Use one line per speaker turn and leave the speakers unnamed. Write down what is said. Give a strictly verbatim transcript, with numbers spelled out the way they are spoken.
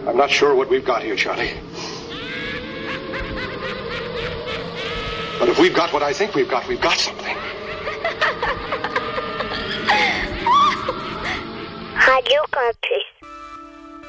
I'm not sure what we've got here, Charlie. But if we've got what I think we've got, we've got something.
Radio Campus.